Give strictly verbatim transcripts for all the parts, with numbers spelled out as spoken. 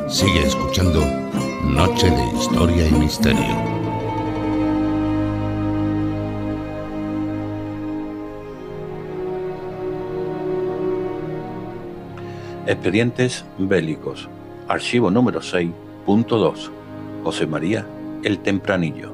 Sigue escuchando Noche de Historia y Misterio. Expedientes bélicos. Archivo número seis punto dos. José María el Tempranillo.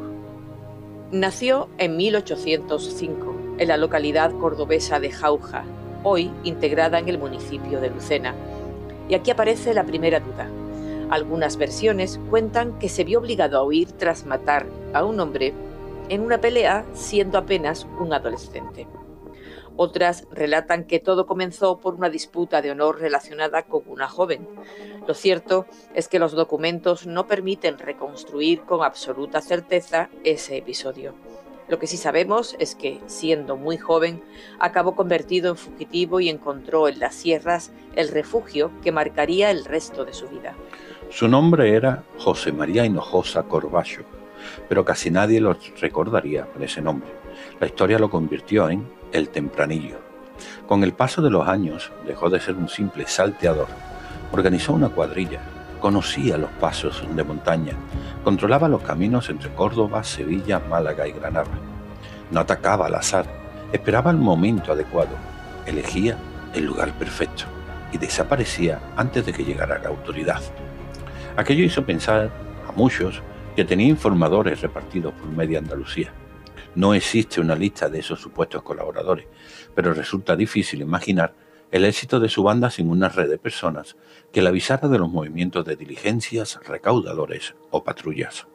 Nació en mil ochocientos cinco en la localidad cordobesa de Jauja, hoy integrada en el municipio de Lucena. Y aquí aparece la primera duda. Algunas versiones cuentan que se vio obligado a huir tras matar a un hombre en una pelea siendo apenas un adolescente. Otras relatan que todo comenzó por una disputa de honor relacionada con una joven. Lo cierto es que los documentos no permiten reconstruir con absoluta certeza ese episodio. Lo que sí sabemos es que, siendo muy joven, acabó convertido en fugitivo y encontró en las sierras el refugio que marcaría el resto de su vida. Su nombre era José María Hinojosa Corbacho, pero casi nadie lo recordaría por ese nombre. La historia lo convirtió en el Tempranillo. Con el paso de los años dejó de ser un simple salteador. Organizó una cuadrilla, conocía los pasos de montaña, controlaba los caminos entre Córdoba, Sevilla, Málaga y Granada. No atacaba al azar, esperaba el momento adecuado, elegía el lugar perfecto y desaparecía antes de que llegara la autoridad. Aquello hizo pensar a muchos que tenía informadores repartidos por media Andalucía. No existe una lista de esos supuestos colaboradores, pero resulta difícil imaginar el éxito de su banda sin una red de personas que le avisara de los movimientos de diligencias, recaudadores o patrullas.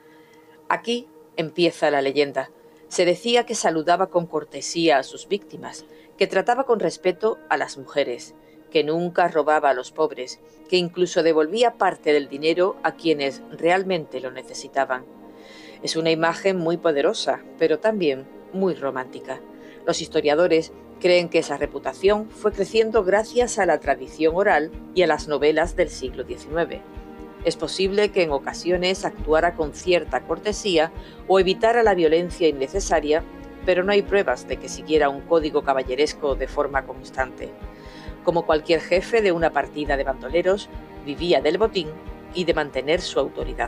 Aquí empieza la leyenda. Se decía que saludaba con cortesía a sus víctimas, que trataba con respeto a las mujeres, que nunca robaba a los pobres, que incluso devolvía parte del dinero a quienes realmente lo necesitaban. Es una imagen muy poderosa, pero también muy romántica. Los historiadores creen que esa reputación fue creciendo gracias a la tradición oral y a las novelas del siglo diecinueve. Es posible que en ocasiones actuara con cierta cortesía o evitara la violencia innecesaria, pero no hay pruebas de que siguiera un código caballeresco de forma constante. Como cualquier jefe de una partida de bandoleros, vivía del botín y de mantener su autoridad.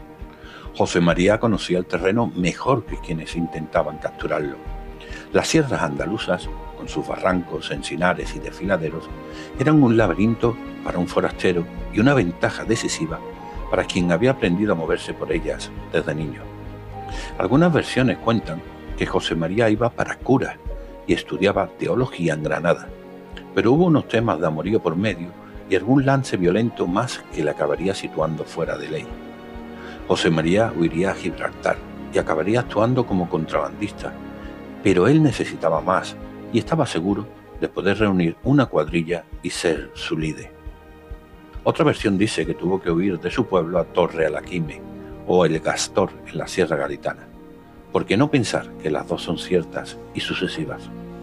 José María conocía el terreno mejor que quienes intentaban capturarlo. Las sierras andaluzas, con sus barrancos, encinares y desfiladeros, eran un laberinto para un forastero y una ventaja decisiva para quien había aprendido a moverse por ellas desde niño. Algunas versiones cuentan que José María iba para cura y estudiaba teología en Granada, pero hubo unos temas de amorío por medio y algún lance violento más que le acabaría situando fuera de ley. José María huiría a Gibraltar y acabaría actuando como contrabandista, pero él necesitaba más y estaba seguro de poder reunir una cuadrilla y ser su líder. Otra versión dice que tuvo que huir de su pueblo a Torre Alaquime o El Gastor en la Sierra Gaditana. ¿Por qué no pensar que las dos son ciertas y sucesivas?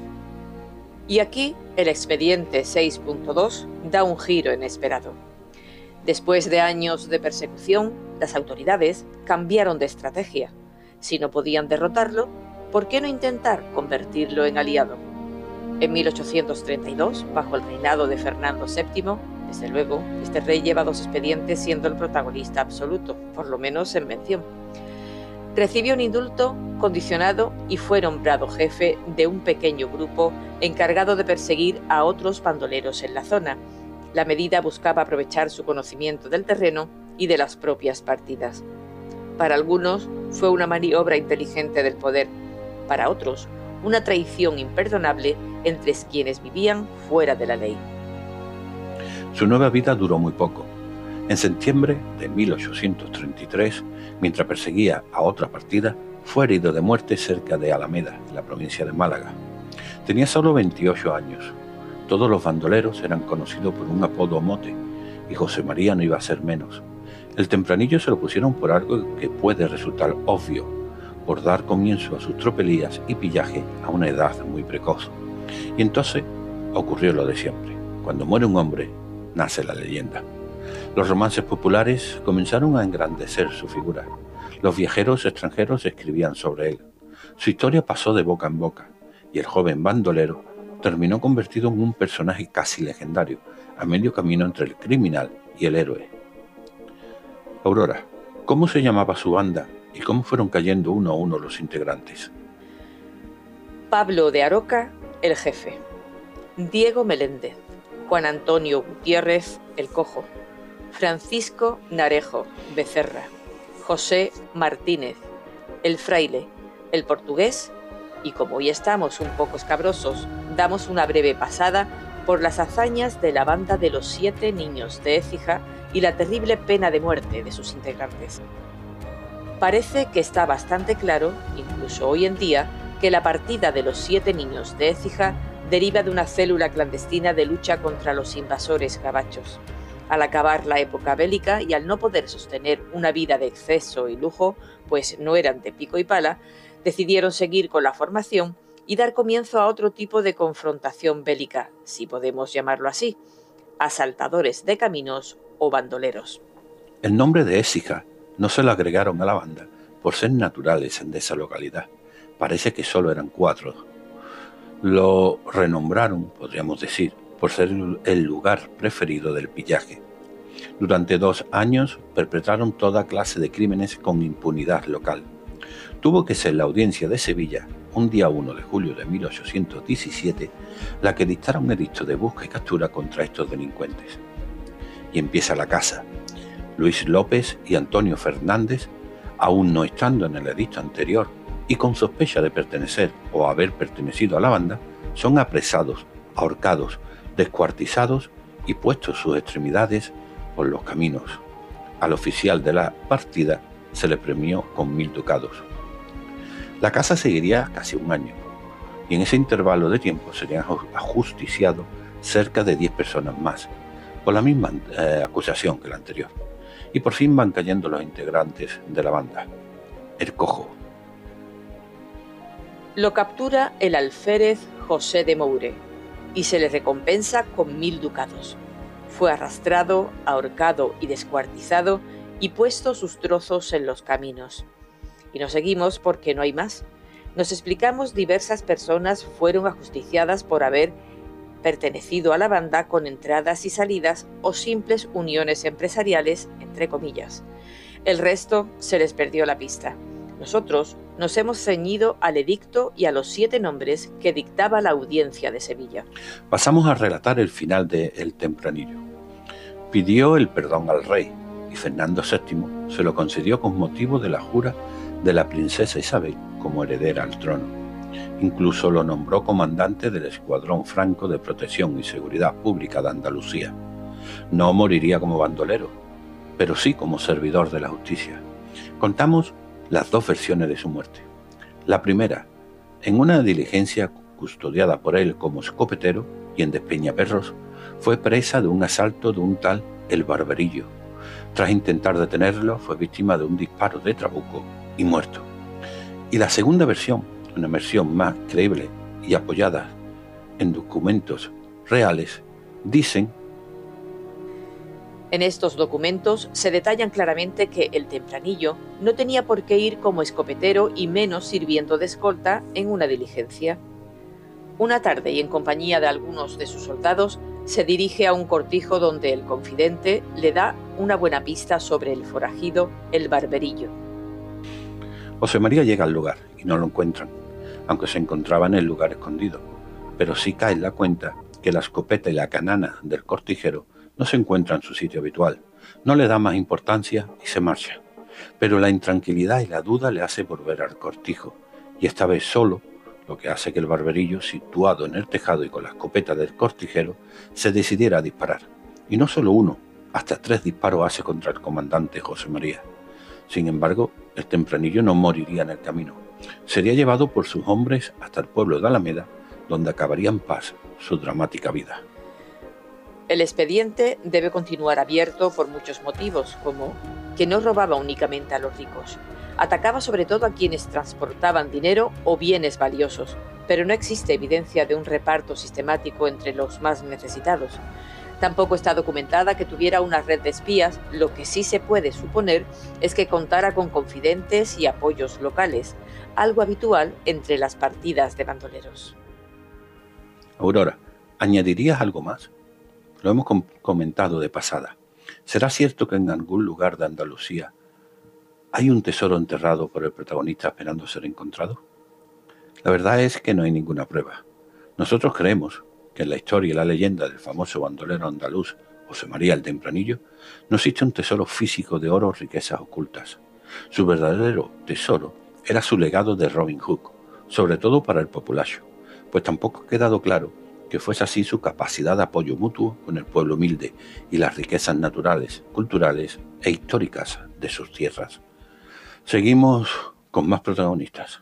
Y aquí el expediente seis punto dos da un giro inesperado. Después de años de persecución, las autoridades cambiaron de estrategia. Si no podían derrotarlo, ¿por qué no intentar convertirlo en aliado? En mil ochocientos treinta y dos, bajo el reinado de Fernando séptimo, desde luego, este rey lleva dos expedientes siendo el protagonista absoluto, por lo menos en mención. Recibió un indulto condicionado y fue nombrado jefe de un pequeño grupo encargado de perseguir a otros bandoleros en la zona. La medida buscaba aprovechar su conocimiento del terreno y de las propias partidas. Para algunos fue una maniobra inteligente del poder, para otros una traición imperdonable entre quienes vivían fuera de la ley. Su nueva vida duró muy poco. En septiembre de mil ochocientos treinta y tres, mientras perseguía a otra partida, fue herido de muerte cerca de Alameda, en la provincia de Málaga. Tenía solo veintiocho años. Todos los bandoleros eran conocidos por un apodo o mote, y José María no iba a ser menos. El Tempranillo se lo pusieron por algo que puede resultar obvio, por dar comienzo a sus tropelías y pillaje a una edad muy precoz. Y entonces ocurrió lo de siempre. Cuando muere un hombre, nace la leyenda. Los romances populares comenzaron a engrandecer su figura. Los viajeros extranjeros escribían sobre él. Su historia pasó de boca en boca, y el joven bandolero terminó convertido en un personaje casi legendario, a medio camino entre el criminal y el héroe. Aurora, ¿cómo se llamaba su banda y cómo fueron cayendo uno a uno los integrantes? Pablo de Aroca, el jefe. Diego Meléndez. Juan Antonio Gutiérrez, el cojo. Francisco Narejo, Becerra. José Martínez, el fraile, el portugués. Y como hoy estamos un poco escabrosos, damos una breve pasada por las hazañas de la banda de los siete niños de Écija y la terrible pena de muerte de sus integrantes. Parece que está bastante claro, incluso hoy en día, que la partida de los siete niños de Écija deriva de una célula clandestina de lucha contra los invasores gabachos. Al acabar la época bélica y al no poder sostener una vida de exceso y lujo, pues no eran de pico y pala, decidieron seguir con la formación y dar comienzo a otro tipo de confrontación bélica, si podemos llamarlo así, asaltadores de caminos o bandoleros. El nombre de Écija no se lo agregaron a la banda por ser naturales de esa localidad. Parece que solo eran cuatro. Lo renombraron, podríamos decir, por ser el lugar preferido del pillaje. Durante dos años perpetraron toda clase de crímenes con impunidad local. Tuvo que ser la audiencia de Sevilla, un día primero de julio de mil ochocientos diecisiete, la que dictara un edicto de busca y captura contra estos delincuentes. Y empieza la caza. Luis López y Antonio Fernández, aún no estando en el edicto anterior y con sospecha de pertenecer o haber pertenecido a la banda, son apresados, ahorcados, descuartizados y puestos sus extremidades por los caminos. Al oficial de la partida se le premió con mil ducados. La caza seguiría casi un año, y en ese intervalo de tiempo serían ajusticiados cerca de diez personas más, por la misma eh, acusación que la anterior. Y por fin van cayendo los integrantes de la banda. El cojo. Lo captura el alférez José de Moure y se le recompensa con mil ducados. Fue arrastrado, ahorcado y descuartizado y puesto sus trozos en los caminos. Y nos seguimos porque no hay más. Nos explicamos, diversas personas fueron ajusticiadas por haber pertenecido a la banda con entradas y salidas o simples uniones empresariales, entre comillas. El resto se les perdió la pista. Nosotros nos hemos ceñido al edicto y a los siete nombres que dictaba la audiencia de Sevilla. Pasamos a relatar el final de El Tempranillo. Pidió el perdón al rey y Fernando séptimo se lo concedió con motivo de la jura de la princesa Isabel como heredera al trono. Incluso lo nombró comandante del Escuadrón Franco de Protección y Seguridad Pública de Andalucía. No moriría como bandolero, pero sí como servidor de la justicia. Contamos las dos versiones de su muerte. La primera, en una diligencia custodiada por él como escopetero y en Despeñaperros, fue presa de un asalto de un tal El Barberillo. Tras intentar detenerlo, fue víctima de un disparo de trabuco y muerto. Y la segunda versión, una versión más creíble y apoyada en documentos reales, dicen: en estos documentos se detallan claramente que el Tempranillo no tenía por qué ir como escopetero y menos sirviendo de escolta en una diligencia. Una tarde y en compañía de algunos de sus soldados se dirige a un cortijo donde el confidente le da una buena pista sobre el forajido El Barberillo. José María llega al lugar y no lo encuentran, aunque se encontraba en el lugar escondido, pero sí cae en la cuenta que la escopeta y la canana del cortijero no se encuentran en su sitio habitual. No le da más importancia y se marcha, pero la intranquilidad y la duda le hace volver al cortijo, y esta vez solo, lo que hace que el Barberillo, situado en el tejado y con la escopeta del cortijero, se decidiera a disparar. Y no solo uno, hasta tres disparos hace contra el comandante José María. Sin embargo, el Tempranillo no moriría en el camino. Sería llevado por sus hombres hasta el pueblo de Alameda, donde acabaría en paz su dramática vida. El expediente debe continuar abierto por muchos motivos, como que no robaba únicamente a los ricos. Atacaba sobre todo a quienes transportaban dinero o bienes valiosos, pero no existe evidencia de un reparto sistemático entre los más necesitados. Tampoco está documentada que tuviera una red de espías. Lo que sí se puede suponer es que contara con confidentes y apoyos locales, algo habitual entre las partidas de bandoleros. Aurora, ¿añadirías algo más? Lo hemos com- comentado de pasada. ¿Será cierto que en algún lugar de Andalucía hay un tesoro enterrado por el protagonista esperando ser encontrado? La verdad es que no hay ninguna prueba. Nosotros creemos que en la historia y la leyenda del famoso bandolero andaluz José María el Tempranillo no existe un tesoro físico de oro o riquezas ocultas. Su verdadero tesoro era su legado de Robin Hood, sobre todo para el populacho, pues tampoco ha quedado claro que fuese así su capacidad de apoyo mutuo con el pueblo humilde y las riquezas naturales, culturales e históricas de sus tierras. Seguimos con más protagonistas.